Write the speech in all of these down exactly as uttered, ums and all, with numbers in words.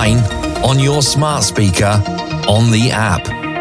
online, on your smart speaker, on the app.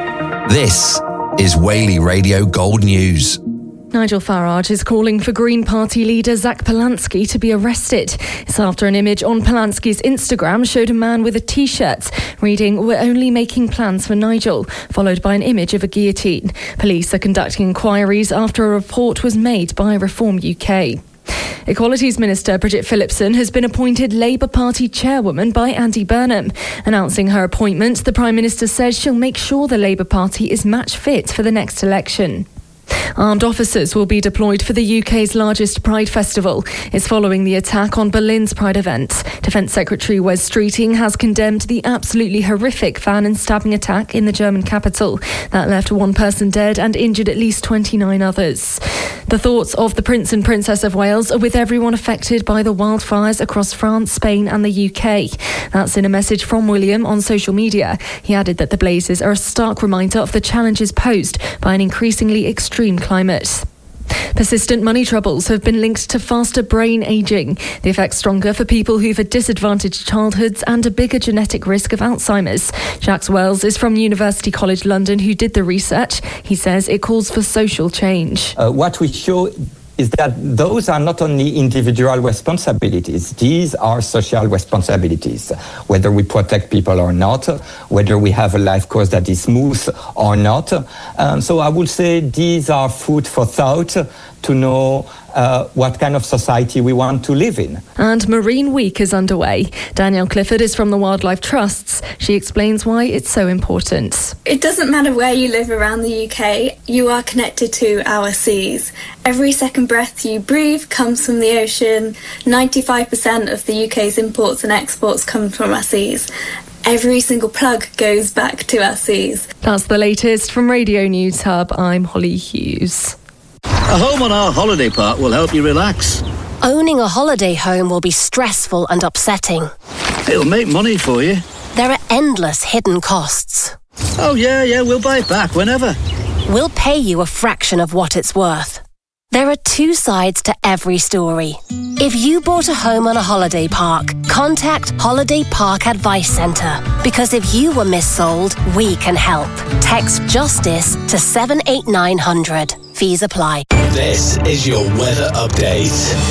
This is Whaley Radio Gold News. Nigel Farage is calling for Green Party leader Zach Polanski to be arrested. It's after an image on Polanski's Instagram showed a man with a T-shirt reading, "We're only making plans for Nigel," followed by an image of a guillotine. Police are conducting inquiries after a report was made by Reform U K. Equalities Minister Bridget Phillipson has been appointed Labour Party chairwoman by Andy Burnham. Announcing her appointment, the Prime Minister says she'll make sure the Labour Party is match fit for the next election. Armed officers will be deployed for the U K's largest Pride festival. It's following the attack on Berlin's Pride event. Defence Secretary Wes Streeting has condemned the absolutely horrific van and stabbing attack in the German capital. That left one person dead and injured at least twenty-nine others. The thoughts of the Prince and Princess of Wales are with everyone affected by the wildfires across France, Spain and the U K. That's in a message from William on social media. He added that the blazes are a stark reminder of the challenges posed by an increasingly extreme climate. Persistent money troubles have been linked to faster brain ageing. The effect's stronger for people who've had disadvantaged childhoods and a bigger genetic risk of Alzheimer's. Jacques Wells is from University College London, who did the research. He says it calls for social change. Uh, what we show is that those are not only individual responsibilities, these are social responsibilities, whether we protect people or not, whether we have a life course that is smooth or not. Um, so I would say these are food for thought to know uh, what kind of society we want to live in. And Marine Week is underway. Danielle Clifford is from the Wildlife Trusts. She explains why it's so important. It doesn't matter where you live around the U K, you are connected to our seas. Every second breath you breathe comes from the ocean. ninety-five percent of the U K's imports and exports come from our seas. Every single plug goes back to our seas. That's the latest from Radio News Hub. I'm Holly Hughes. A home on our holiday park will help you relax. Owning a holiday home will be stressful and upsetting. It'll make money for you. There are endless hidden costs. Oh yeah, yeah, we'll buy it back whenever. We'll pay you a fraction of what it's worth. There are two sides to every story. If you bought a home on a holiday park, contact Holiday Park Advice Centre. Because if you were missold, we can help. Text JUSTICE to seven eight nine hundred. Fees apply. This is your weather update.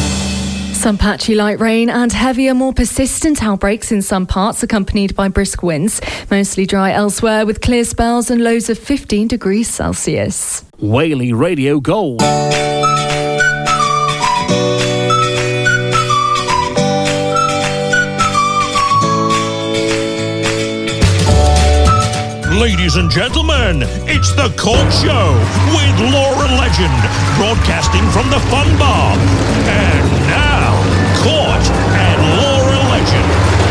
Some patchy light rain and heavier, more persistent outbreaks in some parts, accompanied by brisk winds. Mostly dry elsewhere with clear spells and lows of fifteen degrees Celsius. Whaley Radio Gold. Ladies and gentlemen, it's the Court Show with Laura Legend, broadcasting from the Fun Bar. And now, Court and Laura Legend.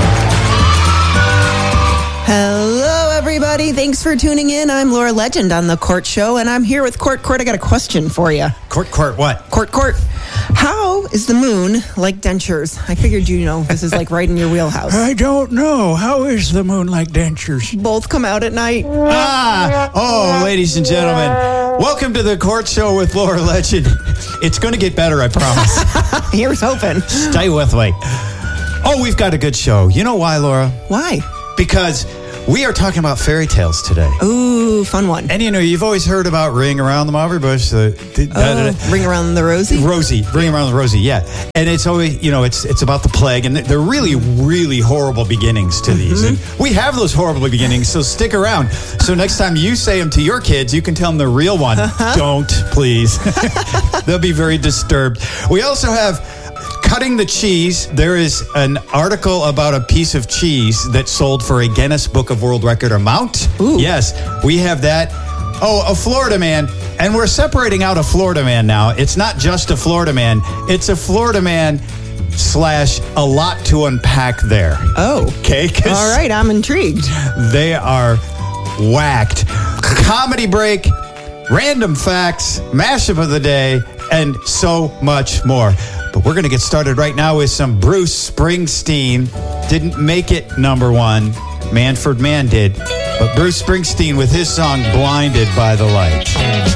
Hello, everybody. Thanks for tuning in. I'm Laura Legend on the Court Show, and I'm here with Court. Court, I got a question for you. Court, Court, what? Court, Court. How is the moon like dentures? I figured, you know, this is like right in your wheelhouse. I don't know. How is the moon like dentures? Both come out at night. Ah! Oh, ladies and gentlemen, welcome to the Court Show with Laura Legend. It's going to get better, I promise. Here's hoping. Stay with me. Oh, we've got a good show. You know why, Laura? Why? Because we are talking about fairy tales today. Ooh, fun one. And you know, you've always heard about Ring Around the Mulberry Bush. The, the, oh, da, da, Ring Around the Rosie? Rosie. Ring Around the Rosie, yeah. And it's always, you know, it's it's about the plague. And they're really, really horrible beginnings to these. Mm-hmm. And we have those horrible beginnings, so stick around. So next time you say them to your kids, you can tell them the real one. Uh-huh. Don't, please. They'll be very disturbed. We also have Cutting the Cheese. There is an article about a piece of cheese that sold for a Guinness Book of World Record amount. Ooh. Yes, we have that. Oh, a Florida man. And we're separating out a Florida man now. It's not just a Florida man. It's a Florida man slash a lot to unpack there. Oh. Okay. All right, I'm intrigued. They are whacked. Comedy break, random facts, mashup of the day, and so much more. But we're going to get started right now with some Bruce Springsteen. Didn't make it number one. Manfred Mann did. But Bruce Springsteen with his song Blinded by the Light.